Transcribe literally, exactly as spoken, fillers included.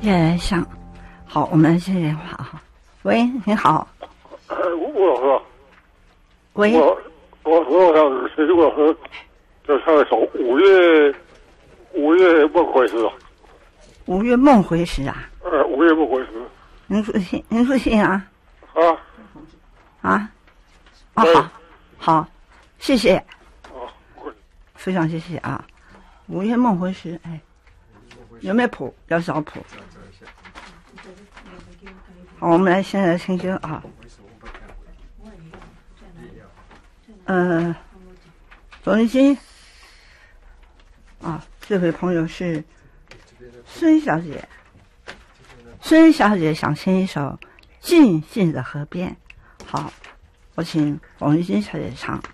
越来越像。好，我们来接电话哈。喂，你好。 呃，吴老师。 喂。 我我我想谁吴老师就唱一首《午夜午夜梦回时》。 午夜梦回时啊。 呃，午夜梦回时。 您父亲，您父亲啊？ 啊。 啊。啊，好，好，谢谢。 啊， 非常谢谢啊。午夜梦回时，哎，有没有谱？要找谱。好，我们来现在听歌啊。呃，董丽金啊，这位朋友是孙小姐。孙小姐想听一首《静静的河边》。好，我请董丽金小姐唱。